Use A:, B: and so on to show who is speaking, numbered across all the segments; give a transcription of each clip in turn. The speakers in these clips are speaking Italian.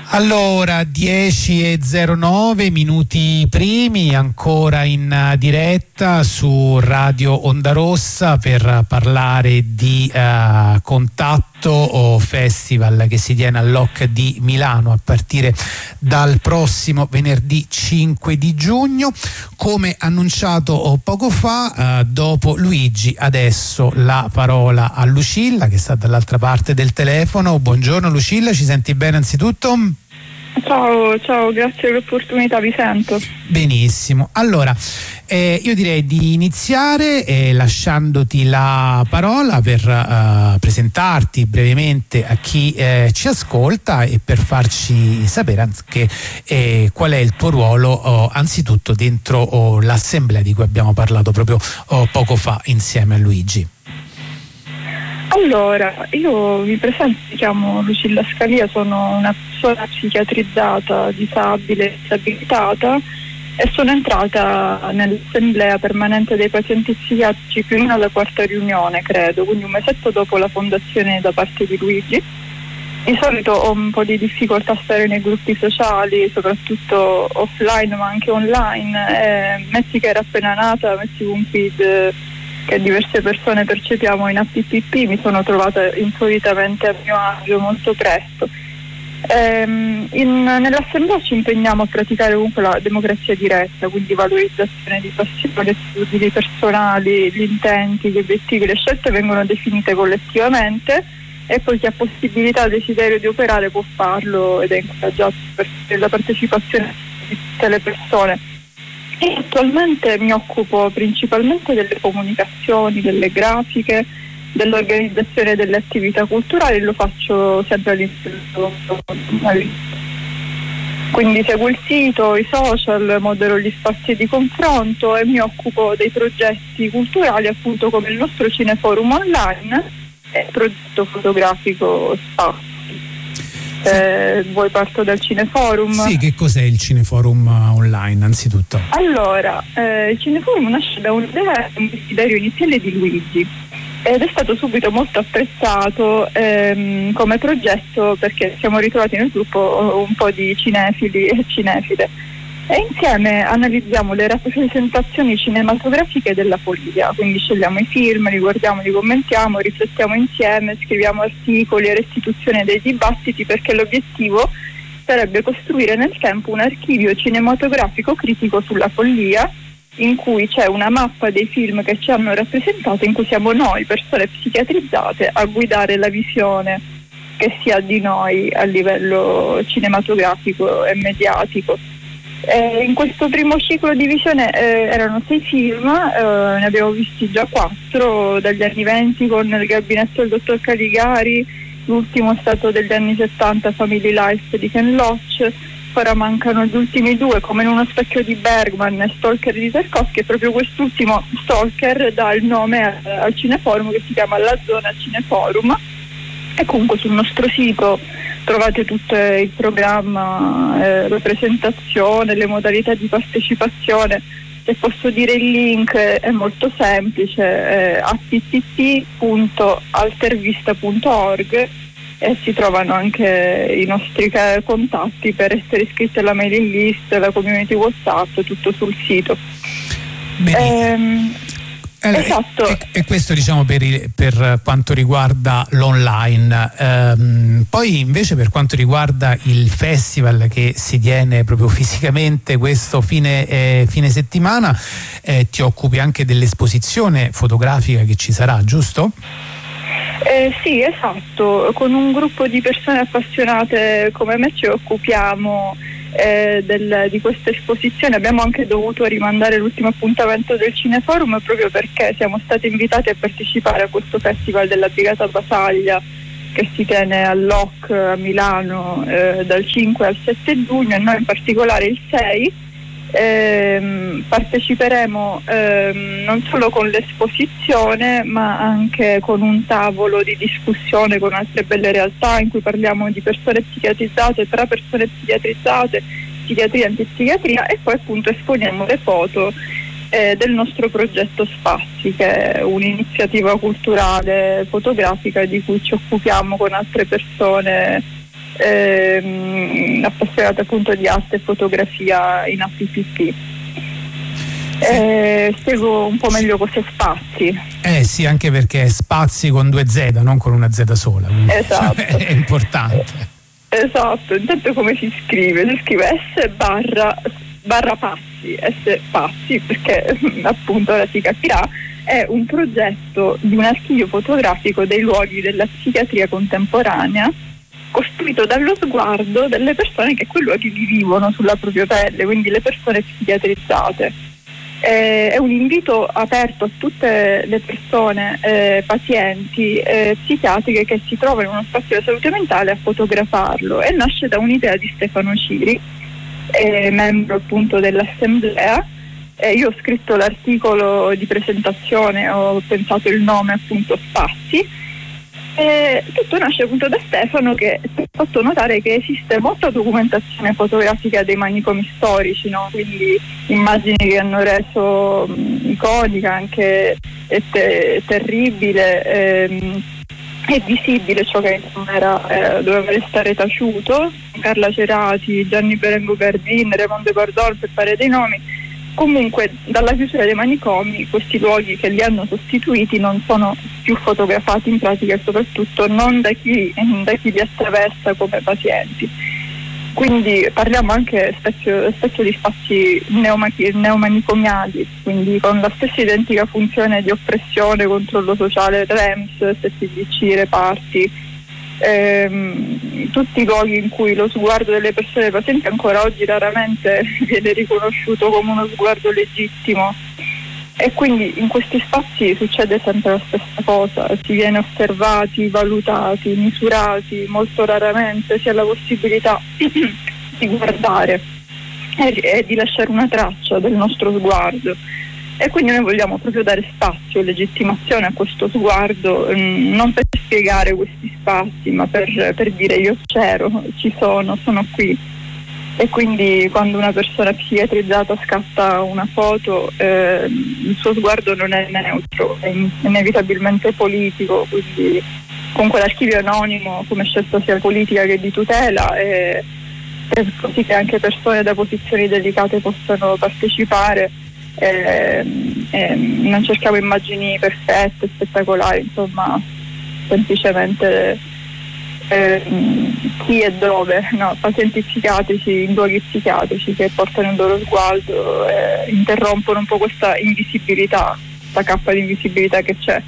A: Allora, 10:09 minuti primi, ancora in diretta su Radio Onda Rossa per parlare di Contatto o Festival che si tiene al Loc di Milano a partire dal prossimo venerdì 5 di giugno. Come annunciato poco fa, dopo Luigi, adesso la parola a Lucilla che sta dall'altra parte del telefono. Buongiorno Lucilla, ci senti bene anzitutto?
B: Ciao, grazie per l'opportunità, vi sento.
A: Benissimo, allora io direi di iniziare lasciandoti la parola per presentarti brevemente a chi ci ascolta e per farci sapere anche qual è il tuo ruolo anzitutto dentro l'assemblea di cui abbiamo parlato proprio poco fa insieme a Luigi.
B: Allora, io mi presento, mi chiamo Lucilla Scalia, sono una persona psichiatrizzata, disabile, disabilitata e sono entrata nell'assemblea permanente dei pazienti psichiatrici più o meno alla quarta riunione, credo, quindi un mesetto dopo la fondazione da parte di Luigi. Di solito ho un po' di difficoltà a stare nei gruppi sociali, soprattutto offline ma anche online. Messi che era appena nata, messi un feed che diverse persone percepiamo in APPP, mi sono trovata insolitamente a mio agio molto presto. Nell'assemblea ci impegniamo a praticare comunque la democrazia diretta, quindi valorizzazione di passioni, studi personali, gli intenti, gli obiettivi, le scelte vengono definite collettivamente e poi chi ha possibilità e desiderio di operare può farlo ed è incoraggiato per la partecipazione di tutte le persone. E attualmente mi occupo principalmente delle comunicazioni, delle grafiche, dell'organizzazione delle attività culturali, lo faccio sempre all'interno. Quindi seguo il sito, i social, modero gli spazi di confronto e mi occupo dei progetti culturali appunto come il nostro Cineforum online e il progetto fotografico Spazio. Vuoi parto dal Cineforum?
A: Sì, che cos'è il Cineforum online anzitutto?
B: Allora, il Cineforum nasce da un'idea, un desiderio iniziale di Luigi ed è stato subito molto apprezzato come progetto perché siamo ritrovati nel gruppo un po' di cinefili e cinefile e insieme analizziamo le rappresentazioni cinematografiche della follia, quindi scegliamo i film, li guardiamo, li commentiamo, riflettiamo insieme, scriviamo articoli e restituzione dei dibattiti perché l'obiettivo sarebbe costruire nel tempo un archivio cinematografico critico sulla follia in cui c'è una mappa dei film che ci hanno rappresentato, in cui siamo noi, persone psichiatrizzate, a guidare la visione che si ha di noi a livello cinematografico e mediatico. In questo primo ciclo di visione erano 6 film, ne abbiamo visti già 4 dagli anni 20 con Il gabinetto del dottor Caligari, l'ultimo è stato degli anni 70, Family Life di Ken Loach, ora mancano gli ultimi 2 come In uno specchio di Bergman e Stalker di Tarkovsky e proprio quest'ultimo Stalker dà il nome al Cineforum che si chiama La Zona Cineforum e comunque sul nostro sito trovate tutto il programma, la presentazione, le modalità di partecipazione. Se posso dire il link è molto semplice, http://altervista.org e si trovano anche i nostri contatti per essere iscritti alla mailing list, la community WhatsApp, tutto sul sito. Esatto.
A: E questo diciamo per quanto riguarda l'online. Poi invece per quanto riguarda il festival che si tiene proprio fisicamente questo fine settimana, ti occupi anche dell'esposizione fotografica che ci sarà, giusto?
B: Sì, esatto, con un gruppo di persone appassionate come me ci occupiamo di questa esposizione. Abbiamo anche dovuto rimandare l'ultimo appuntamento del Cineforum proprio perché siamo stati invitati a partecipare a questo festival della Brigata Basaglia che si tiene al Loc a Milano dal 5 al 7 giugno e noi in particolare il 6 parteciperemo non solo con l'esposizione ma anche con un tavolo di discussione con altre belle realtà in cui parliamo di persone psichiatrizzate, tra persone psichiatrizzate, psichiatria e antipsichiatria e poi appunto esponiamo le foto del nostro progetto Spazi, che è un'iniziativa culturale fotografica di cui ci occupiamo con altre persone appassionata appunto di arte e fotografia in APPP. Spiego un po' meglio cos'è Spazi.
A: Sì, anche perché è Spazi con 2 Z, non con una Z sola,
B: esatto.
A: È importante.
B: Esatto, intanto come si scrive? Si scrive S barra Pazzi, S Pazzi, perché appunto ora si capirà, è un progetto di un archivio fotografico dei luoghi della psichiatria contemporanea, costruito dallo sguardo delle persone che quei luoghi li vivono sulla propria pelle, quindi le persone psichiatrizzate. È un invito aperto a tutte le persone pazienti psichiatriche che si trovano in uno spazio della salute mentale a fotografarlo, e nasce da un'idea di Stefano Ciri, membro appunto dell'assemblea. Io ho scritto l'articolo di presentazione, ho pensato il nome appunto Spazi. Tutto nasce appunto da Stefano, che ha fatto notare che esiste molta documentazione fotografica dei manicomi storici, no? Quindi immagini che hanno reso iconica, anche terribile e visibile ciò che doveva restare taciuto. Carla Cerati, Gianni Berengo Gardin, Raimondo Gordon, per fare dei nomi. Comunque dalla chiusura dei manicomi questi luoghi che li hanno sostituiti non sono più fotografati in pratica, e soprattutto non da chi li attraversa come pazienti. Quindi parliamo anche spesso di spazi neomanicomiali, quindi con la stessa identica funzione di oppressione, controllo sociale, REMS, SPDC, reparti, tutti i luoghi in cui lo sguardo delle persone pazienti ancora oggi raramente viene riconosciuto come uno sguardo legittimo, e quindi in questi spazi succede sempre la stessa cosa: si viene osservati, valutati, misurati, molto raramente si ha la possibilità di guardare e di lasciare una traccia del nostro sguardo. E quindi noi vogliamo proprio dare spazio e legittimazione a questo sguardo, non per spiegare questi spazi, ma per dire io c'ero, ci sono qui. E quindi quando una persona psichiatrizzata scatta una foto, il suo sguardo non è neutro, è inevitabilmente politico, quindi comunque l'archivio è anonimo come scelta sia politica che di tutela, e così che anche persone da posizioni delicate possano partecipare. Non cercavo immagini perfette, spettacolari, insomma, semplicemente chi e dove, no, pazienti psichiatrici in luoghi psichiatrici che portano il loro sguardo e interrompono un po' questa invisibilità, questa cappa di invisibilità che c'è.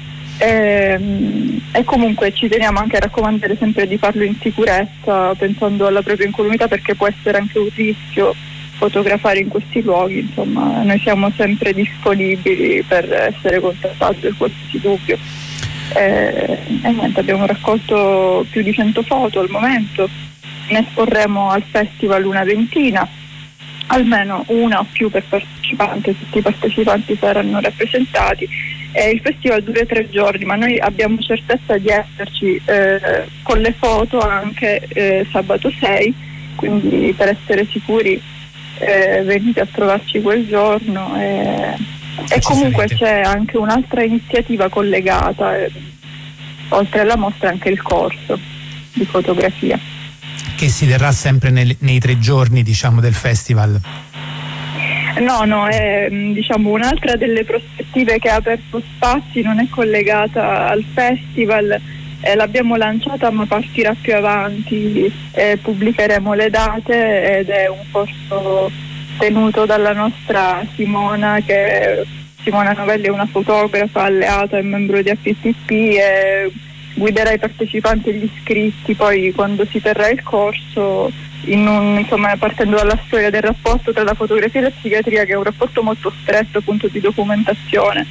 B: E comunque ci teniamo anche a raccomandare sempre di farlo in sicurezza, pensando alla propria incolumità, perché può essere anche un rischio fotografare in questi luoghi. Insomma, noi siamo sempre disponibili per essere contattati per qualsiasi dubbio. E niente, abbiamo raccolto più di 100 foto al momento, ne esporremo al festival una ventina, almeno una o più per partecipante, tutti i partecipanti saranno rappresentati. Il festival dura 3 giorni, ma noi abbiamo certezza di esserci con le foto anche sabato 6, quindi per essere sicuri venite a trovarci quel giorno. E comunque c'è anche un'altra iniziativa collegata, oltre alla mostra anche il corso di fotografia
A: che si terrà sempre nei 3 giorni, diciamo, del festival.
B: No, è diciamo un'altra delle prospettive che ha aperto Spazi, non è collegata al festival, l'abbiamo lanciata ma partirà più avanti, pubblicheremo le date, ed è un corso tenuto dalla nostra Simona Novelli, è una fotografa alleata e membro di APPP, e guiderà i partecipanti e gli iscritti poi quando si terrà il corso, insomma, partendo dalla storia del rapporto tra la fotografia e la psichiatria, che è un rapporto molto stretto, appunto, di documentazione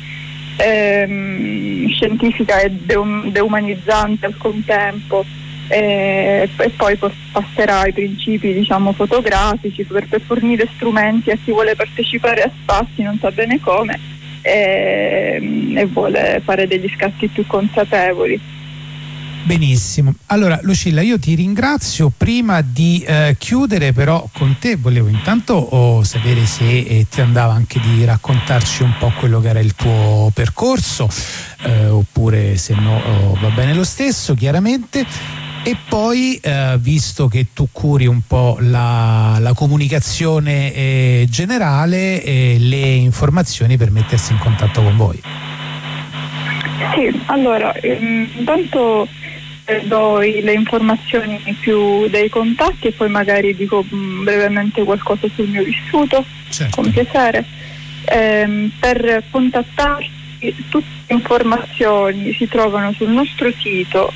B: scientifica e deumanizzante al contempo, e poi passerà ai principi, diciamo, fotografici per fornire strumenti a chi vuole partecipare a Spazi, non sa bene come, e vuole fare degli scatti più consapevoli.
A: Benissimo, allora Lucilla, io ti ringrazio. Prima di chiudere però con te volevo intanto sapere se ti andava anche di raccontarci un po' quello che era il tuo percorso, oppure se no va bene lo stesso, chiaramente. E poi visto che tu curi un po' la comunicazione generale e le informazioni per mettersi in contatto con voi.
B: Sì, allora intanto do le informazioni più dei contatti e poi magari dico brevemente qualcosa sul mio vissuto,
A: certo,
B: con piacere. Per contattarci tutte le informazioni si trovano sul nostro sito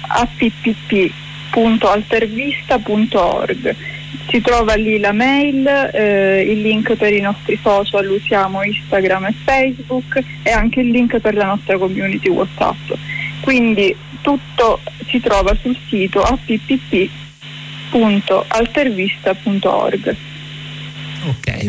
B: appp.altervista.org. Si trova lì la mail, il link per i nostri social, usiamo Instagram e Facebook, e anche il link per la nostra community WhatsApp. Quindi tutto si trova sul sito appp.altervista.org.
A: Ok.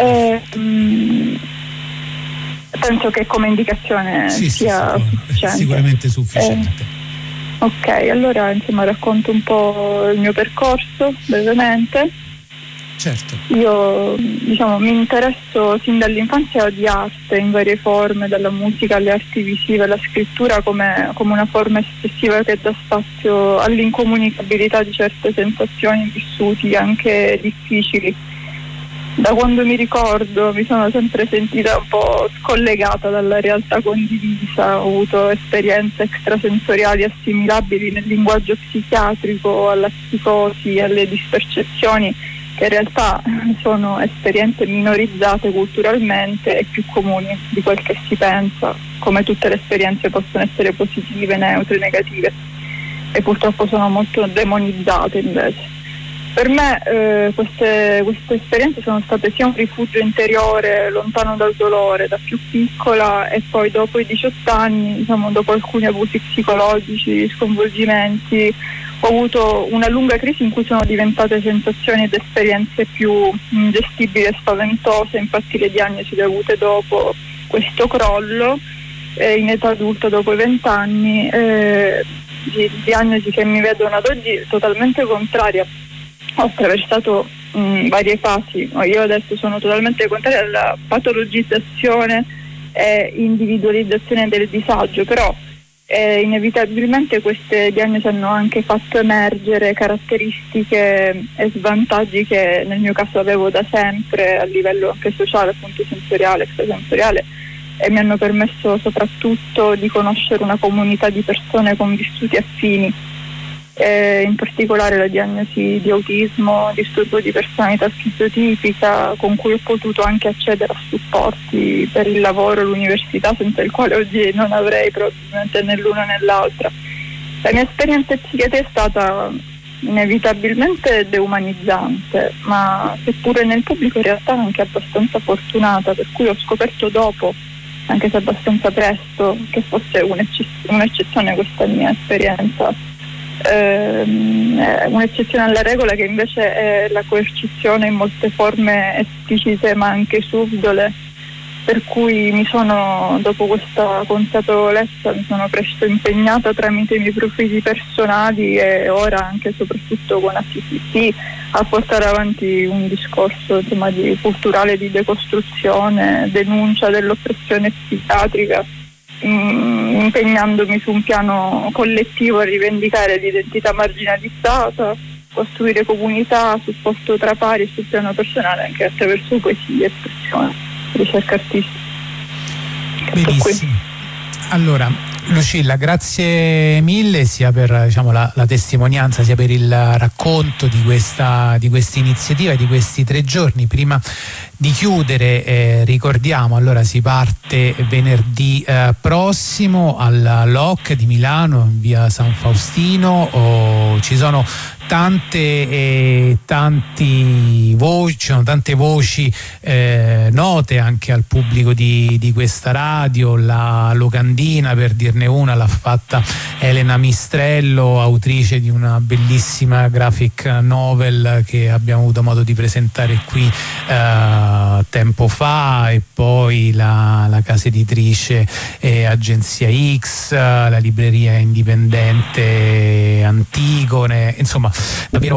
B: Penso che come indicazione sia sufficiente.
A: Sicuramente sufficiente.
B: Ok, allora insomma racconto un po' il mio percorso brevemente.
A: Certo.
B: Io mi interesso sin dall'infanzia di arte in varie forme, dalla musica alle arti visive, alla scrittura come una forma espressiva che dà spazio all'incomunicabilità di certe sensazioni vissuti anche difficili. Da quando mi ricordo mi sono sempre sentita un po' scollegata dalla realtà condivisa, ho avuto esperienze extrasensoriali assimilabili nel linguaggio psichiatrico alla psicosi, alle dispercezioni, che in realtà sono esperienze minorizzate culturalmente e più comuni di quel che si pensa. Come tutte le esperienze possono essere positive, neutre, negative, e purtroppo sono molto demonizzate invece. Per me queste esperienze sono state sia un rifugio interiore, lontano dal dolore, da più piccola, e poi dopo i 18 anni, dopo alcuni abusi psicologici, sconvolgimenti, ho avuto una lunga crisi in cui sono diventate sensazioni ed esperienze più ingestibili e spaventose. Infatti le diagnosi le ho avute dopo questo crollo, in età adulta dopo i 20 anni, diagnosi che mi vedono ad oggi totalmente contraria. Ho attraversato varie fasi. Io adesso sono totalmente contraria alla patologizzazione e individualizzazione del disagio, però inevitabilmente queste diagnosi hanno anche fatto emergere caratteristiche e svantaggi che nel mio caso avevo da sempre a livello anche sociale, appunto sensoriale, extrasensoriale, e mi hanno permesso soprattutto di conoscere una comunità di persone con vissuti affini. In particolare la diagnosi di autismo, disturbo di personalità schizotipica, con cui ho potuto anche accedere a supporti per il lavoro e l'università, senza il quale oggi non avrei probabilmente né l'una né l'altra. La mia esperienza in psichiatria è stata inevitabilmente deumanizzante, ma seppure nel pubblico in realtà anche abbastanza fortunata, per cui ho scoperto dopo, anche se abbastanza presto, che fosse un'eccezione questa mia esperienza. Un'eccezione alla regola, che invece è la coercizione in molte forme esplicite ma anche subdole, per cui dopo questa consapevolezza mi sono presto impegnata tramite i miei profili personali e ora anche e soprattutto con ACCP a portare avanti un discorso culturale di decostruzione, denuncia dell'oppressione psichiatrica, impegnandomi su un piano collettivo a rivendicare l'identità marginalizzata, costruire comunità, supporto tra pari e sul piano personale anche attraverso poesia, espressione, ricerca artistica.
A: Benissimo. Allora, Lucilla, grazie mille sia per la testimonianza, sia per il racconto di questa iniziativa, di questi 3 giorni. Prima di chiudere ricordiamo, allora si parte venerdì prossimo alla LOC di Milano in via San Faustino. Ci sono tante voci note anche al pubblico di questa radio. La locandina, per dirne una, l'ha fatta Elena Mistrello, autrice di una bellissima graphic novel che abbiamo avuto modo di presentare qui tempo fa, e poi la casa editrice Agenzia X, la libreria indipendente Antigone, insomma davvero